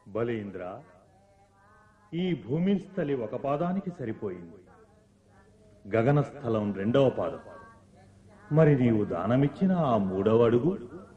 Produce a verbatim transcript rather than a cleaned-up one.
బలీంద్ర, ఈ భూమిస్థలి ఒక పాదానికి సరిపోయింది, గగనస్థలం రెండవ పాదం. మరి నీవు దానమిచ్చిన ఆ మూడవ అడుగు